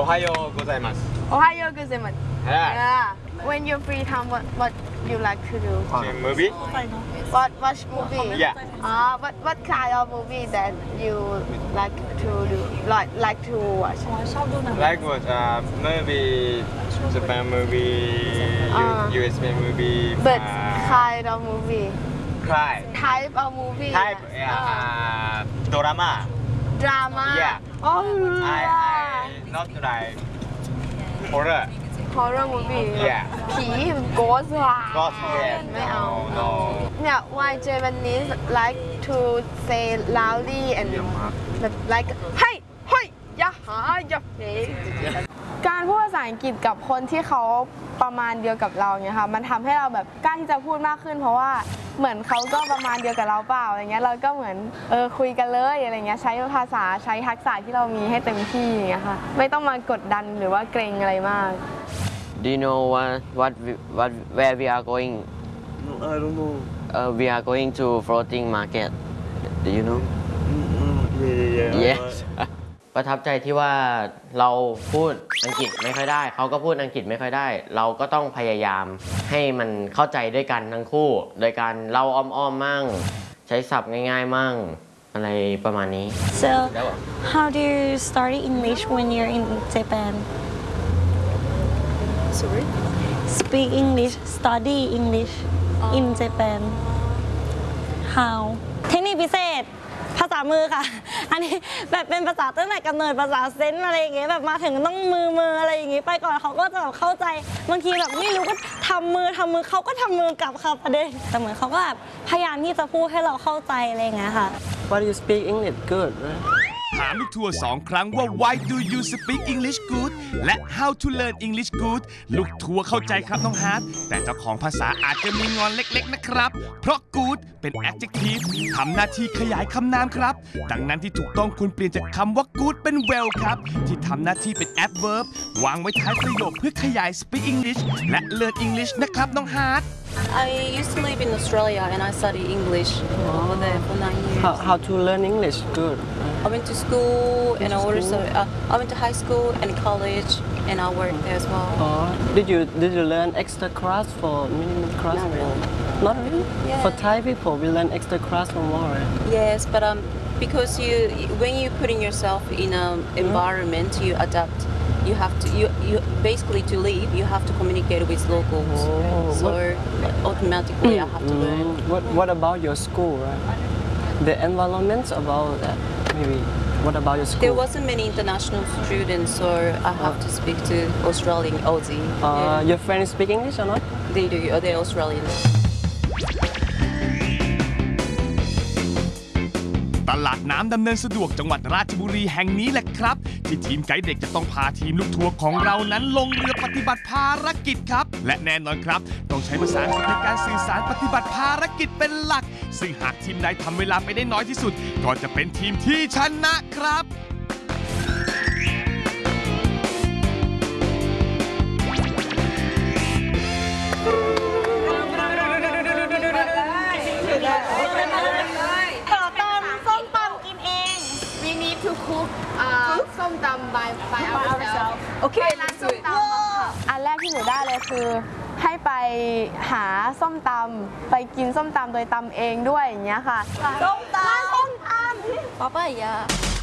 はようございます。 おはようございます Yeah. When you're free time what you like to do Movie? What watch movie Yeah. What kind of movie that you like to do like to watch Like what? Movie, Japan movie, US movie. But kind of movie Cry. Type of movie Type. Yeah. Drama. Drama Yeah. Oh I not like horror. Horror movie Yeah. ผี Ghost ว่ะ God. Yeah. ไม่เอา No. เนี่ย why Japanese like to say loudly and like เฮ้ยเฮ้ยอย่าหาอย่าเฮ้การพูดภาษาอังกฤษกับคนที่เขาประมาณเดียวกับเราเนี่ยค่ะมันทำให้เราแบบกล้าที่จะพูดมากขึ้นเพราะว่าเหมือนเขาก็ประมาณเดียวกับเราเปล่าอะไรเงี้ยเราก็เหมือนคุยกันเลยอะไรเงี้ยใช้ภาษาใช้ทักษะที่เรามีให้เต็มที่อย่างเงี้ยค่ะไม่ต้องมากดดันหรือว่าเกรงอะไรมาก Do you know where we are going? No, I don't know. We are going to floating market. Do you know? Yeah. Yes. ประทับใจที่ว่าเราพูดอังกฤษไม่ค่อยได้เขาก็พูดอังกฤษไม่ค่อยได้เราก็ต้องพยายามให้มันเข้าใจด้วยกันทั้งคู่โดยการเล่าอ้อมๆมั่งใช้ศัพท์ง่ายๆมั่งอะไรประมาณนี้ So how do you study English when you're in Japan? Sorry? Speak English, study English in Japan. How? เทคนิคพิเศษภาษามือค่ะอันนี้แบบเป็นภาษาตั้งแต่กำเนิดภาษาเซนอะไรอย่างเงี้ยแบบมาถึงต้องมืออะไรอย่างงี้ไปก่อนเขาก็จะแบบเข้าใจบางทีแบบไม่รู้ก็ทำมือเขาก็ทำมือกลับค่ะประเด็นแต่เหมือนเขาก็แบบพยายามที่จะพูดให้เราเข้าใจอะไรอย่างเงี้ยค่ะ But you speak English good, right? ถามลูกทัวร์2 ครั้งว่า Why do you speak English good และ How to learn English good ลูกทัวร์เข้าใจครับน้องฮาร์ดแต่เจ้าของภาษาอาจจะมีงอนเล็กๆนะครับเพราะ good เป็น adjective ทำหน้าที่ขยายคำนามครับดังนั้นที่ถูกต้องควรเปลี่ยนจากคำว่า good เป็น well ครับที่ทำหน้าที่เป็น adverb วางไว้ท้ายประโยคเพื่อขยาย speak English และ learn English นะครับน้องฮาร์ด I used to live in Australia and I studied English over there for 9 years. How to learn English good? I went to school and I also I went to high school and college and I worked there as well. Did you learn extra class for minimum class? Not really. Not really? Yeah. For Thai people, we learn extra class for more. Yes, but because when you putting yourself in an environment, you adapt. You have to you basically to live. You have to communicate with locals. So automatically, I have to learn. What about your school? Right? The environment about that, maybe. What about your school? There wasn't many international students, so I have to speak to Australian Aussie. Your friends speak English or not? They do. They're Australians. ตลาดน้ำดำเนินสะดวกจังหวัดราชบุรีแห่งนี้แหละครับที่ทีมไกด์เด็กจะต้องพาทีมลูกทัวร์ของเรานั้นลงเรือปฏิบัติภารกิจครับและแน่นอนครับต้องใช้ภาษาอังกฤษในการสื่อสารปฏิบัติภารกิจเป็นหลักซึ่งหากทีมใดทำเวลาไปได้น้อยที่สุดก็จะเป็นทีมที่ชนะครับส้มตำ by ourselves โอเคไปร้านส้มตำอันแรกที่หนูได้เลยคือให้ไปหาส้มตำไปกินส้มตำโดยตำเองด้วยอย่างเงี้ยค่ะส้มตำป๊าป้ายา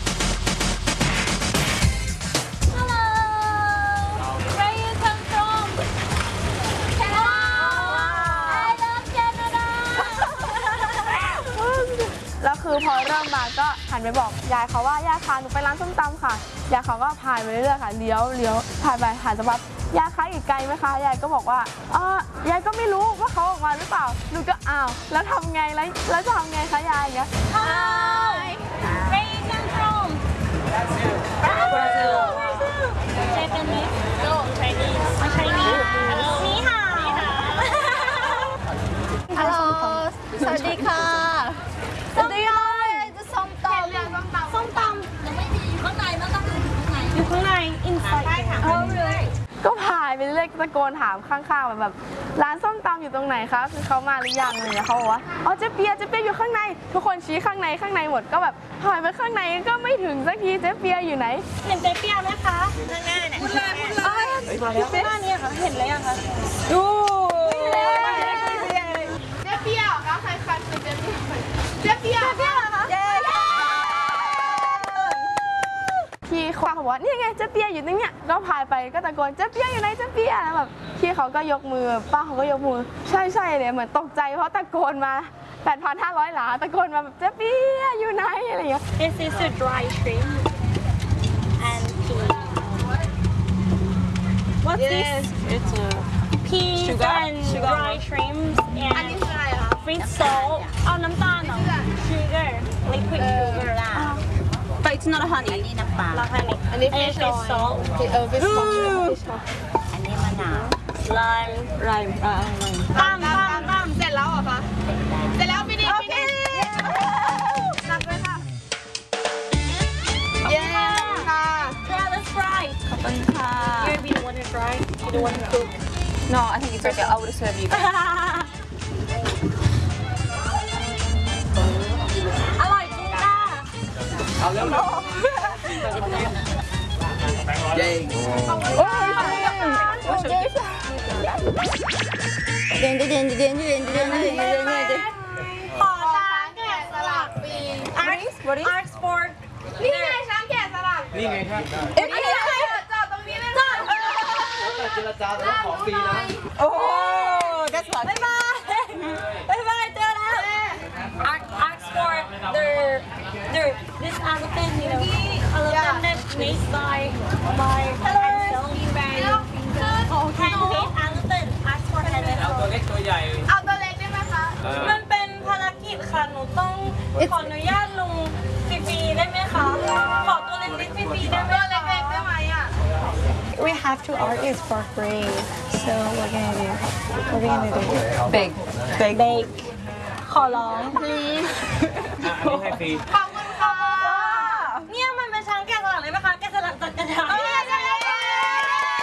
Hello Where you come from Canada I love Canada แล้วคือพอเริ่มมาก็หันไปบอกยายเขาว่ายายพาหนูไปร้านส้มตำค่ะยายเขาก็พาไปเรื่อยๆค่ะเลี้ยวพาไปหาสักพักยายคะอีกไกลไหมคะยายก็บอกว่ายายก็ไม่รู้ว่าเขาออกมาหรือเปล่าหนูก็อ้าวแล้วทำไงแล้วจะทำไงคะยายอย่างเงี้ย Hi Where you come from Brazil Japanese No Chinese Chinese Hello นี่ค่ะ Hello สวัสดีค่ะสวัสดีค่ะส้มตำยังไม่มีอยู่ข้างในมันต้องอยู่ข้างใน inside ก็พายไปเรื่อยเลยตะโกนถามข้างๆแบบร้านส้มตำอยู่ตรงไหนคะคือเขามาหรือยังอะไรเงี้ยเขาบอกว่าอ๋อเจ๊เปียอยู่ข้างในทุกคนชี้ข้างในหมดก็แบบถอยไปข้างในก็ไม่ถึงสักทีเจ๊เปียอยู่ไหนเห็นเจ๊เปียไหมคะข้างหน้าเนี่ยพูดเลยมาแล้วข้างหน้าเนี่ยค่ะเห็นเลยอะคะดูเจ๊เปียเหรอคะใครคือเจ๊เปียเจ๊เปียเหรอคะพี่เขาบอกว่านี่ไงเจ๊เปียอยู่ตรงเนี้ยก็พายไปก็ตะโกนเจ๊เปียอยู่ไหนเจ๊เปียแล้วแบบพี่เขาก็ยกมือป้าเขาก็ยกมือใช่เลยเหมือนตกใจเพราะตะโกนมา 8,500 หลาตะโกนมาแบบเจ๊เปียอยู่ไหนอะไรอย่างเงี้ย This is a dry shrimp and pea. What's this? It's a Peas and dry shrimps อันนี้ and คืออะไรคะ fish salt. เอาน้ำตาลเหรอ Sugar, liquid sugar ล่ะ but it's not a honey. แล้วค่ะนี่อันนี้ fish fish salt. fish salt อันนี้มะนาว lime ตั้มเสร็จแล้วเหรอคะเสร็จแล้วพี่ดีตักเลยค่ะเย้ค่ะ Yeah, let's fry. ขอบคุณค่ะ Maybe you want to fry? You don't want to cook? No, I think it's okay. I would serve you guys. อร่อยจริงค่ะ ขอช้างแกะสลักปี Arts for นี่ไงช้างแกะสลักนี่ไงครับนี่ไงจอดตรงนี้เลยค่ะเจรจาแต่ว่าของฟรีนะ Oh, that's what. บ๊ายบายเจอแล้ว Arts for their this elephant, you know, elephant that made by myself. Handmade elephant. Arts for handmade. ตัวเล็กตัวใหญ่เอาตัวเล็กได้ไหมคะมันเป็นภารกิจค่ะ หนูต้องขออนุญาตลุงฟรีๆได้ไหมคะ ขอตัวเล็กๆฟรีๆได้ไหมตัวเล็กๆได้ไหมอ่ะ We have to art is for free. So what we gonna do? Big. Bake. ขอร้อง please. อันนี้ให้ฟรีขอบ